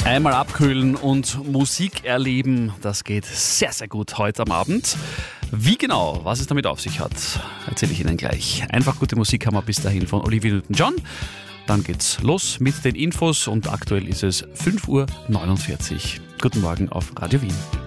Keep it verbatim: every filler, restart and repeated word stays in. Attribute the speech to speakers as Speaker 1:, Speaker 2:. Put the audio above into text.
Speaker 1: Einmal abkühlen und Musik erleben, das geht sehr, sehr gut heute am Abend. Wie genau, was es damit auf sich hat, erzähle ich Ihnen gleich. Einfach gute Musik haben wir bis dahin von Olivia Newton-John. Dann geht's los mit den Infos und aktuell ist es fünf Uhr neunundvierzig. Guten Morgen auf Radio Wien.